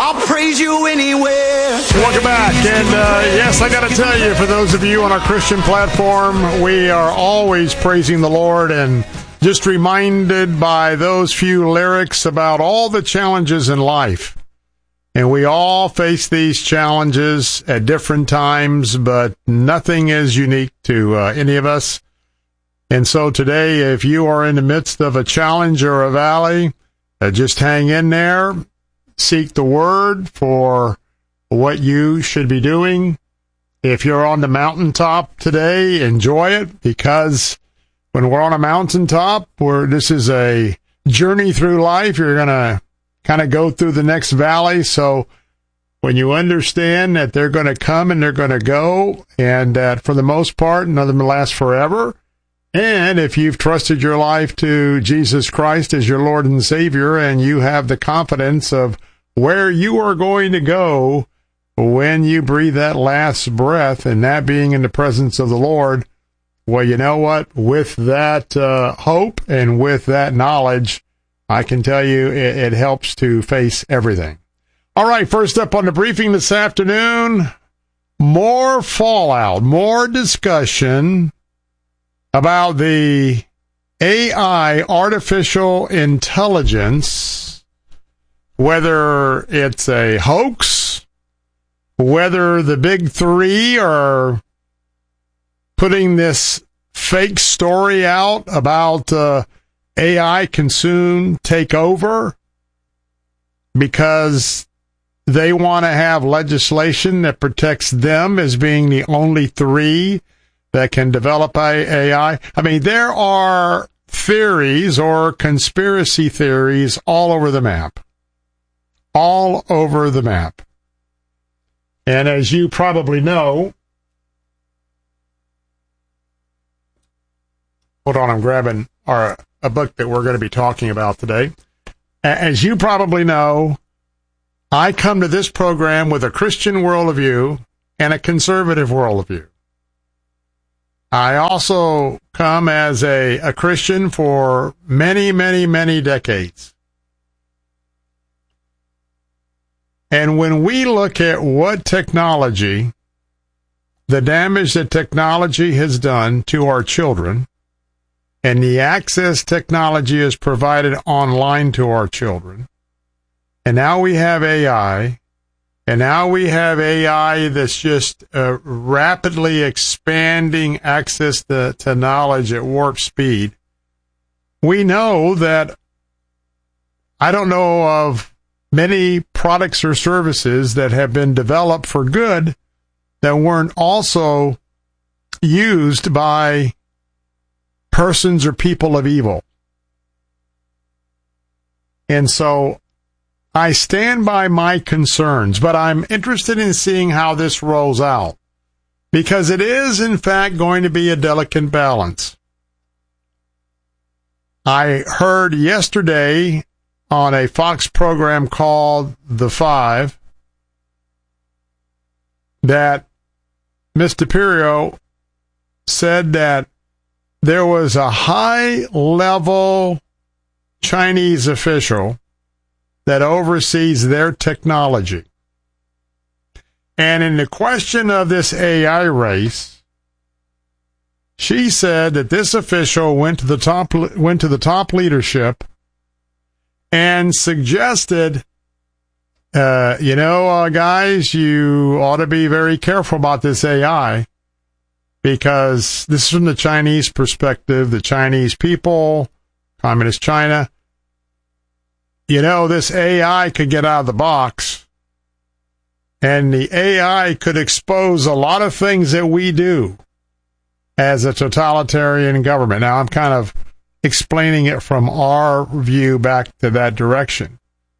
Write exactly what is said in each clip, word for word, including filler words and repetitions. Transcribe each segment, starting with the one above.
I'll praise you anywhere. Welcome back. And uh, yes, I got to tell you, for those of you on our Christian platform, we are always praising the Lord and just reminded by those few lyrics about all the challenges in life. And we all face these challenges at different times, but nothing is unique to uh, any of us. And so today, if you are in the midst of a challenge or a valley, uh, just hang in there. Seek the word for what you should be doing. If you're on the mountaintop today, enjoy it, because when we're on a mountaintop, where this is a journey through life, you're going to kind of go through the next valley. So when you understand that they're going to come and they're going to go, and that for the most part, none of them last forever. And if you've trusted your life to Jesus Christ as your Lord and Savior, and you have the confidence of where you are going to go when you breathe that last breath, and that being in the presence of the Lord, well, you know what? With that uh, hope and with that knowledge, I can tell you it, it helps to face everything. All right, first up on the briefing this afternoon, more fallout, more discussion about the A I, artificial intelligence, whether it's a hoax, whether the big three are putting this fake story out about uh, A I can soon take over because they want to have legislation that protects them as being the only three that can develop A I. I mean, there are theories or conspiracy theories all over the map. All over the map. And as you probably know, hold on, I'm grabbing our, a book that we're going to be talking about today. As you probably know, I come to this program with a Christian worldview and a conservative worldview. I also come as a, a Christian for many, many, many decades. And when we look at what technology, the damage that technology has done to our children, and the access technology has provided online to our children, and now we have A I, and now we have A I that's just uh, rapidly expanding access to, to knowledge at warp speed. We know that I don't know of many products or services that have been developed for good that weren't also used by persons or people of evil. And so I stand by my concerns, but I'm interested in seeing how this rolls out, because it is, in fact, going to be a delicate balance. I heard yesterday on a Fox program called The Five that Mister Pirio said that there was a high-level Chinese official that oversees their technology. And in the question of this A I race, she said that this official went to the top went to the top leadership and suggested, uh, you know, uh, guys, you ought to be very careful about this A I, because this is from the Chinese perspective, the Chinese people, Communist China. You know, this A I could get out of the box, and the A I could expose a lot of things that we do as a totalitarian government. Now, I'm kind of explaining it from our view back to that direction.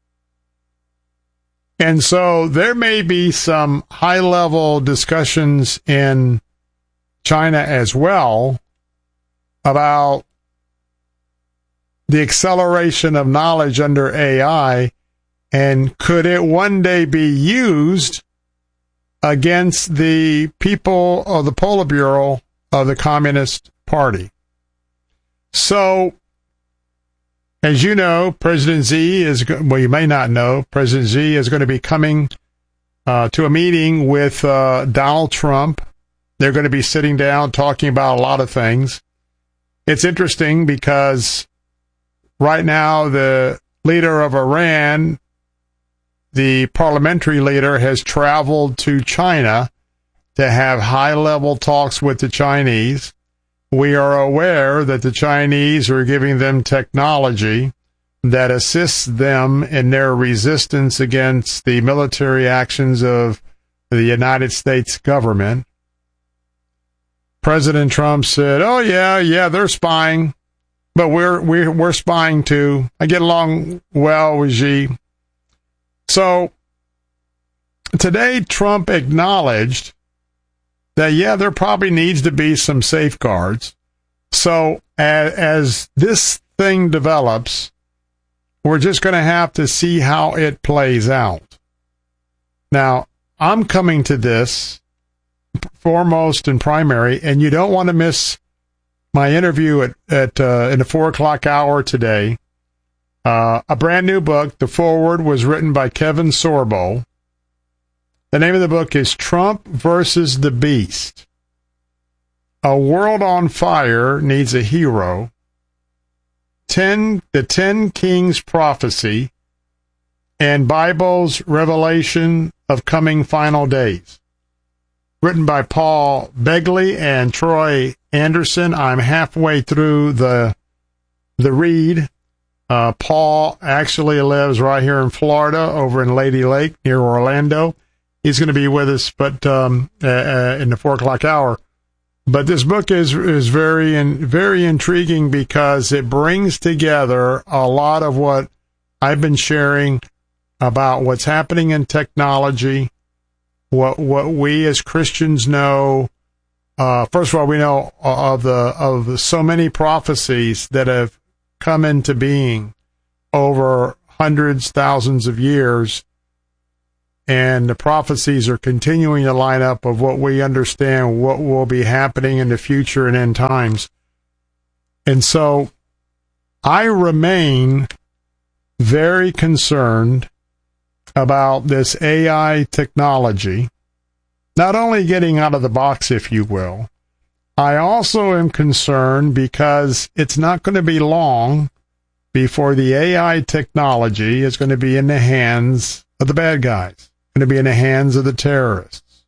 And so there may be some high-level discussions in China as well about the acceleration of knowledge under A I, and could it one day be used against the people of the Politburo of the Communist Party? So As you know, President Xi is, well, you may not know, President Xi is going to be coming uh, to a meeting with uh, Donald Trump. They're going to be sitting down talking about a lot of things. It's interesting because right now the leader of Iran, the parliamentary leader, has traveled to China to have high-level talks with the Chinese. We are aware that the Chinese are giving them technology that assists them in their resistance against the military actions of the United States government. President Trump said, oh, yeah, yeah, they're spying, but we're, we're, we're spying too. I get along well with Xi. So today, Trump acknowledged that, yeah, there probably needs to be some safeguards. So as, as this thing develops, we're just going to have to see how it plays out. Now, I'm coming to this foremost and primary, and you don't want to miss my interview at, at uh, in the four o'clock hour today. Uh, a brand new book. The foreword was written by Kevin Sorbo. The name of the book is Trump versus the Beast. A World on Fire Needs a Hero. Ten, the Ten Kings Prophecy and Bible's Revelation of Coming Final Days. Written by Paul Begley and Troy Anderson. I'm halfway through the the read. Uh, Paul actually lives right here in Florida, over in Lady Lake near Orlando. He's going to be with us, but um, uh, uh, in the four o'clock hour. But this book is is very in, very intriguing because it brings together a lot of what I've been sharing about what's happening in technology. What what we as Christians know, uh, first of all, we know of the of so many prophecies that have come into being over hundreds, thousands of years, and the prophecies are continuing to line up of what we understand what will be happening in the future and end times. And so I remain very concerned about this A I technology, not only getting out of the box, if you will. I also am concerned because it's not going to be long before the A I technology is going to be in the hands of the bad guys, going to be in the hands of the terrorists.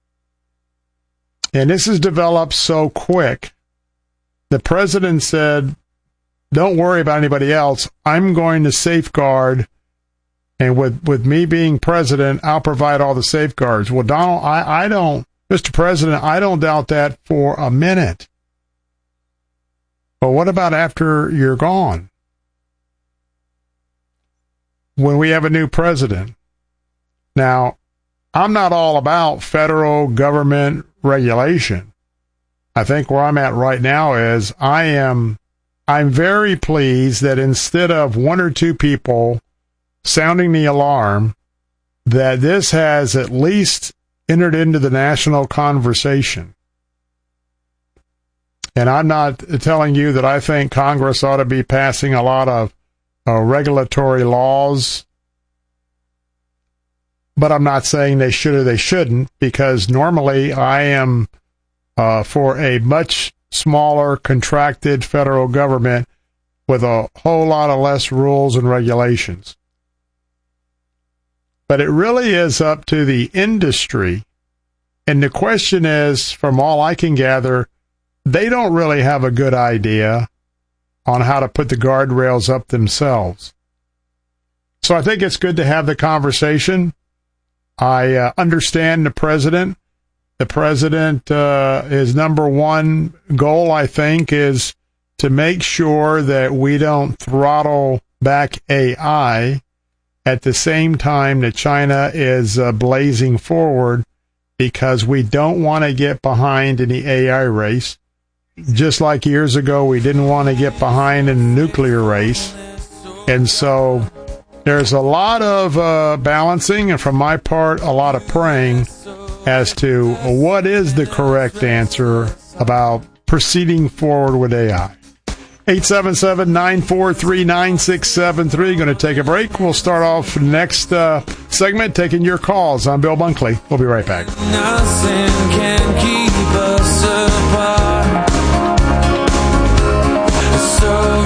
And this has developed so quick. The president said, don't worry about anybody else. I'm going to safeguard. And with, with me being president, I'll provide all the safeguards. Well, Donald, I, I don't, Mister President, I don't doubt that for a minute. But what about after you're gone? When we have a new president? Now, I'm not all about federal government regulation. I think where I'm at right now is I am, I'm very pleased that instead of one or two people sounding the alarm, that this has at least entered into the national conversation. And I'm not telling you that I think Congress ought to be passing a lot of uh, regulatory laws, but I'm not saying they should or they shouldn't, because normally I am uh, for a much smaller, contracted federal government with a whole lot of less rules and regulations. But it really is up to the industry. And the question is, from all I can gather, they don't really have a good idea on how to put the guardrails up themselves. So I think it's good to have the conversation. I uh, understand the president. The president, uh, his number one goal, I think, is to make sure that we don't throttle back A I at the same time that China is uh, blazing forward, because we don't want to get behind in the A I race. Just like years ago, we didn't want to get behind in the nuclear race. And so there's a lot of uh, balancing, and from my part, a lot of praying as to what is the correct answer about proceeding forward with A I. eight seven seven, nine four three, nine six seven three. Going to take a break. We'll start off next uh, segment taking your calls. I'm Bill Bunkley. We'll be right back. Nothing can keep us apart. So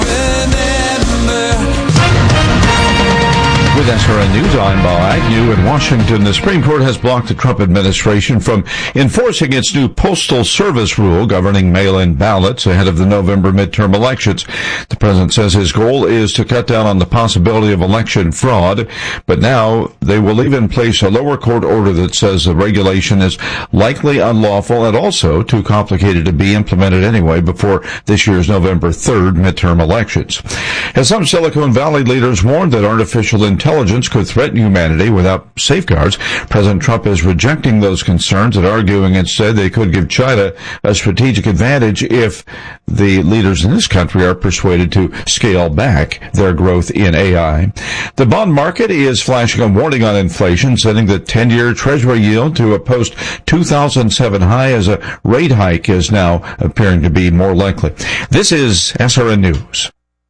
With S R N News, I'm Bob Agnew. In Washington, the Supreme Court has blocked the Trump administration from enforcing its new Postal Service rule governing mail-in ballots ahead of the November midterm elections. The president says his goal is to cut down on the possibility of election fraud, but now they will leave in place a lower court order that says the regulation is likely unlawful and also too complicated to be implemented anyway before this year's November third midterm elections. As some Silicon Valley leaders warned that artificial intelligence Intelligence could threaten humanity without safeguards, President Trump is rejecting those concerns and arguing instead they could give China a strategic advantage if the leaders in this country are persuaded to scale back their growth in A I. The bond market is flashing a warning on inflation, setting the ten-year Treasury yield to a post two thousand seven high as a rate hike is now appearing to be more likely. This is S R N News.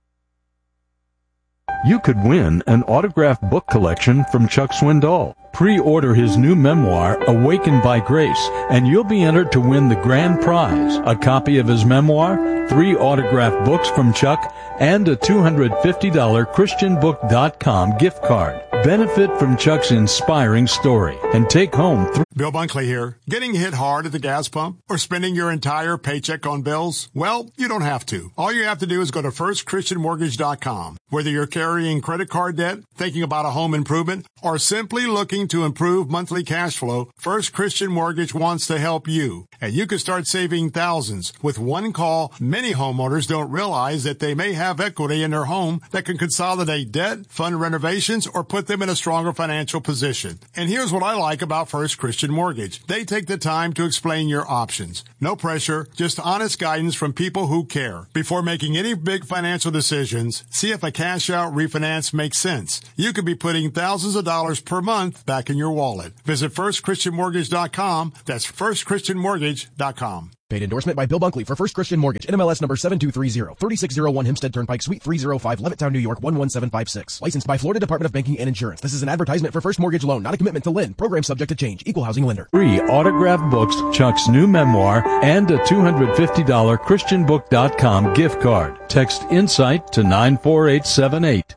You could win an autographed book collection from Chuck Swindoll. Pre-order his new memoir, Awakened by Grace, and you'll be entered to win the grand prize, a copy of his memoir, three autographed books from Chuck, and a two hundred fifty dollars Christian book dot com gift card. Benefit from Chuck's inspiring story and take home three. Bill Bunkley here. Getting hit hard at the gas pump or spending your entire paycheck on bills? Well, you don't have to. All you have to do is go to first christian mortgage dot com. Whether you're carrying credit card debt, thinking about a home improvement, or simply looking to improve monthly cash flow, First Christian Mortgage wants to help you. And you can start saving thousands. With one call, many homeowners don't realize that they may have equity in their home that can consolidate debt, fund renovations, or put them in a stronger financial position. And here's what I like about First Christian Mortgage. They take the time to explain your options. No pressure, just honest guidance from people who care. Before making any big financial decisions, see if a cash out refinance makes sense. You could be putting thousands of dollars per month back in your wallet. Visit first christian mortgage dot com. That's first christian mortgage dot com. Paid endorsement by Bill Bunkley for First Christian Mortgage. N M L S number seven two three zero, three six zero one Hempstead Turnpike, Suite three oh five, Levittown, New York one one seven five six. Licensed by Florida Department of Banking and Insurance. This is an advertisement for First Mortgage Loan, not a commitment to lend. Program subject to change. Equal housing lender. Three autographed books, Chuck's new memoir, and a two hundred fifty dollars Christian book dot com gift card. Text INSIGHT to nine four eight seven eight.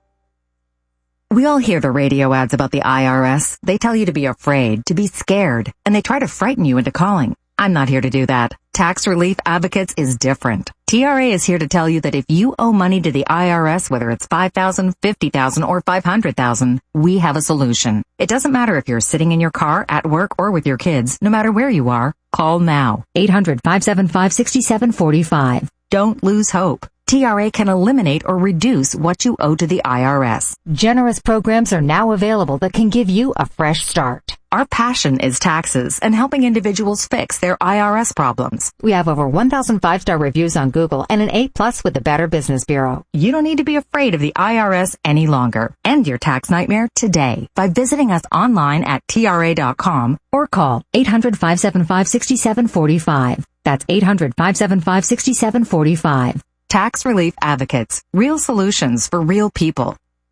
We all hear the radio ads about the I R S. They tell you to be afraid, to be scared, and they try to frighten you into calling. I'm not here to do that. Tax Relief Advocates is different. T R A is here to tell you that if you owe money to the I R S, whether it's five thousand dollars, fifty thousand dollars, or five hundred thousand dollars, we have a solution. It doesn't matter if you're sitting in your car, at work, or with your kids. No matter where you are, call now. eight hundred, five seven five, six seven four five. Don't lose hope. T R A can eliminate or reduce what you owe to the I R S. Generous programs are now available that can give you a fresh start. Our passion is taxes and helping individuals fix their I R S problems. We have over one thousand five-star reviews on Google and an A plus with the Better Business Bureau. You don't need to be afraid of the I R S any longer. End your tax nightmare today by visiting us online at T R A dot com or call eight hundred, five seven five, six seven four five. That's eight hundred, five seven five, six seven four five. Tax Relief Advocates. Real solutions for real people.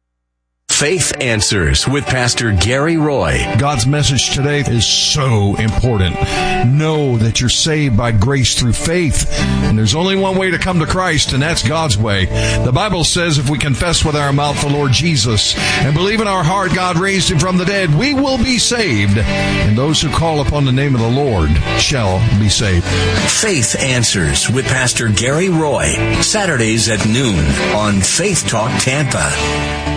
Faith Answers with Pastor Gary Roy. God's message today is so important. Know that you're saved by grace through faith. And there's only one way to come to Christ, and that's God's way. The Bible says if we confess with our mouth the Lord Jesus and believe in our heart God raised him from the dead, we will be saved. And those who call upon the name of the Lord shall be saved. Faith Answers with Pastor Gary Roy. Saturdays at noon on Faith Talk Tampa.